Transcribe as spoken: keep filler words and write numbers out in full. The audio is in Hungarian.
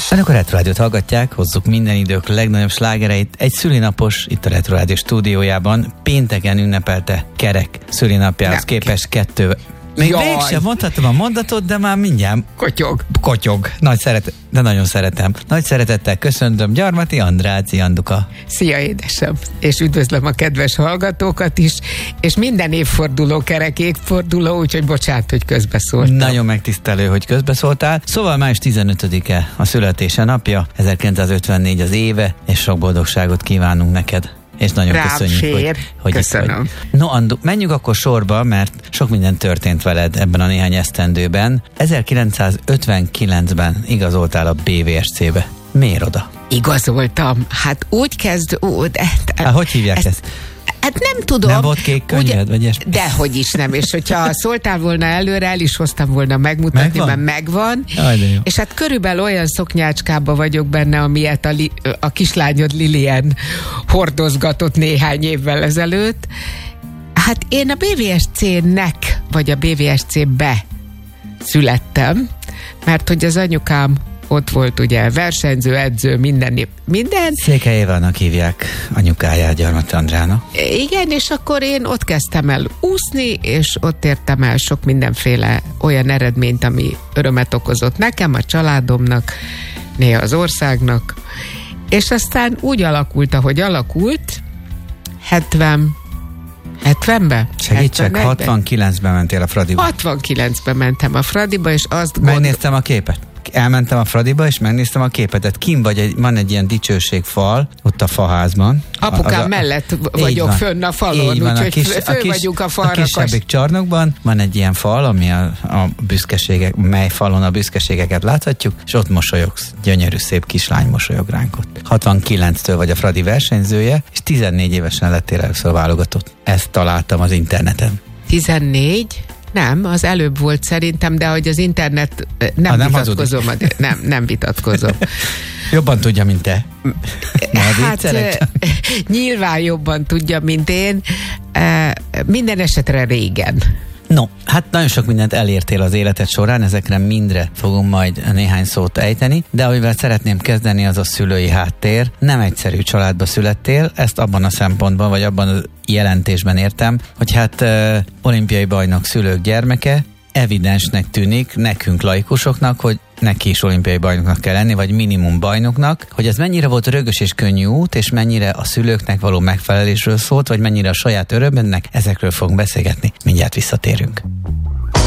Önök a Retro Rádiót hallgatják, hozzuk minden idők legnagyobb slágereit. Egy szülinapos itt a Retro Rádió stúdiójában pénteken ünnepelte kerek szülinapjához képest kettő... Még mégsem mondhatom a mondatot, de már mindjárt... Kotyog. Kotyog. Nagy szeret... De nagyon szeretem. Nagy szeretettel köszöntöm Gyarmati Andráczi Anduka. Szia, édesem! És üdvözlöm a kedves hallgatókat is, és minden évforduló kerek évforduló, úgyhogy bocsánat, hogy közbeszóltam. Nagyon megtisztelő, hogy közbeszóltál. Szóval május tizenötödike a születése napja, ezerkilencszázötvennégy az éve, és sok boldogságot kívánunk neked. És nagyon Rám köszönjük, fér. hogy, hogy Köszönöm. Itt vagy. No, Andu, menjünk akkor sorba, mert sok minden történt veled ebben a néhány esztendőben. ezerkilencszázötvenkilencben igazoltál a bé vé es cé-be. Miért oda? Igazoltam. Hát úgy kezd... Ó, de, de, hát hogy hívják ezt? ezt? Hát nem tudom. Nem volt kék könyved, vagy ilyesmi? Dehogy is nem, és hogyha szóltál volna előre, el is hoztam volna megmutatni, megvan? Mert megvan. Jaj, és hát körülbelül olyan szoknyácskába vagyok benne, amilyet a, li, a kislányod Lilian hordozgatott néhány évvel ezelőtt. Hát én a bé vé es cé-nek, vagy a bé vé es cé-be születtem, mert hogy az anyukám ott volt ugye versenyző, edző, minden. minden. Székely Évának hívják anyukáját, Gyarmati Andrának. Igen, és akkor én ott kezdtem el úszni, és ott értem el sok mindenféle olyan eredményt, ami örömet okozott nekem, a családomnak, néha az országnak. És aztán úgy alakult, ahogy alakult, hetven hetvenben? Segítsek, hatvankilencben mentél a Fradiba. hatvankilencben mentem a Fradiba, és azt megnéztem gond... a képet. Elmentem a Fradiba, és megnéztem a képet. Kim vagy, egy, van egy ilyen dicsőségfal, ott a faházban. Apukám a, mellett vagyok fönn a falon, úgyhogy fő vagyunk a falra. A kisebbik csarnokban van egy ilyen fal, ami a, a büszkeségek, mely falon a büszkeségeket láthatjuk, és ott mosolyogsz. Gyönyörű, szép kislány mosolyog ránk ott. hatvankilenctől vagy a Fradi versenyzője, és tizennégy évesen lettél először válogatott. Ezt találtam az interneten. tizennégy? Nem, az előbb volt szerintem, de hogy az internet nem, nem vitatkozom. Nem, nem vitatkozom. Jobban tudja, mint te. Hát nyilván jobban tudja, mint én. Minden esetre régen. No, hát nagyon sok mindent elértél az életed során, ezekre mindre fogunk majd néhány szót ejteni, de amivel szeretném kezdeni, az a szülői háttér. Nem egyszerű családba születtél, ezt abban a szempontban, vagy abban a jelentésben értem, hogy hát uh, olimpiai bajnok szülők gyermeke, evidensnek tűnik nekünk laikusoknak, hogy neki is olimpiai bajnoknak kell lenni, vagy minimum bajnoknak, hogy ez mennyire volt rögös és könnyű út, és mennyire a szülőknek való megfelelésről szólt, vagy mennyire a saját örömödnek, ezekről fogunk beszélgetni. Mindjárt visszatérünk.